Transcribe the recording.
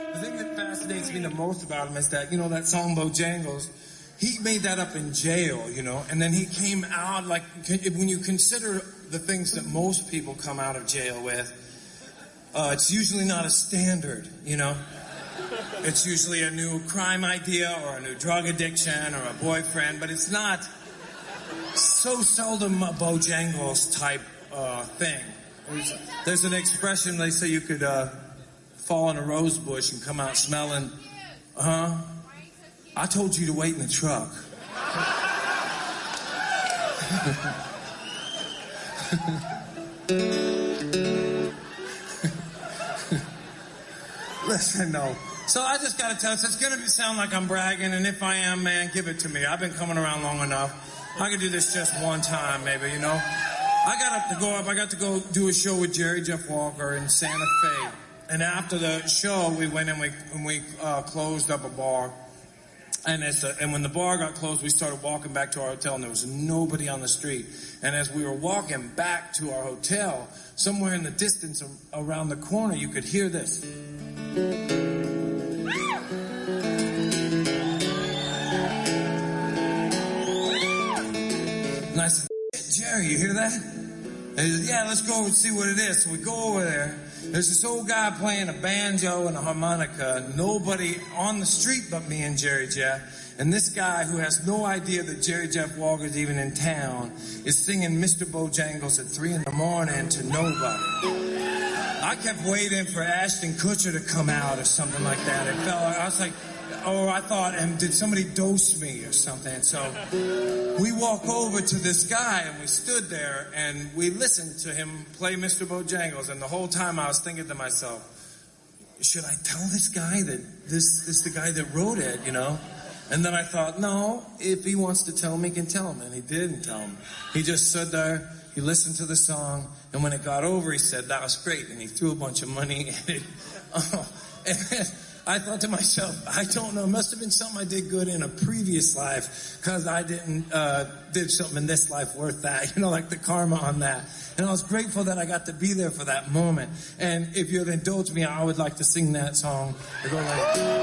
The thing that fascinates me the most about him is that, that song Bojangles, he made that up in jail, and then he came out, like, when you consider the things that most people come out of jail with, it's usually not a standard, It's usually a new crime idea or a new drug addiction or a boyfriend, but it's not so seldom a Bojangles type thing. There's an expression, they say you could fall in a rose bush and come out smelling, I told you to wait in the truck. Listen, no. So I just gotta tell you, it's gonna sound like I'm bragging, and if I am, man, give it to me. I've been coming around long enough. I could do this just one time, maybe, I got to go do a show with Jerry Jeff Walker in Santa Fe. And after the show, we went and we closed up a bar. And when the bar got closed, we started walking back to our hotel, and there was nobody on the street. And as we were walking back to our hotel, somewhere in the distance around the corner, you could hear this. And I said, Jerry, you hear that? And he said, yeah, let's go and see what it is. So we go over there. There's this old guy playing a banjo and a harmonica. Nobody on the street but me and Jerry Jeff. And this guy, who has no idea that Jerry Jeff Walker's even in town, is singing Mr. Bojangles at 3 a.m. to nobody. I kept waiting for Ashton Kutcher to come out or something like that. It felt like, I was like, I thought, did somebody dose me or something? So we walk over to this guy, and we stood there, and we listened to him play Mr. Bojangles. And the whole time I was thinking to myself, should I tell this guy that this is the guy that wrote it, And then I thought, no, if he wants to tell him, he can tell him. And he didn't tell him. He just stood there, he listened to the song, and when it got over, he said, that was great. And he threw a bunch of money at it. And then I thought to myself, I don't know, it must have been something I did good in a previous life, because I did something in this life worth that, like the karma on that. And I was grateful that I got to be there for that moment. And if you'd indulge me, I would like to sing that song.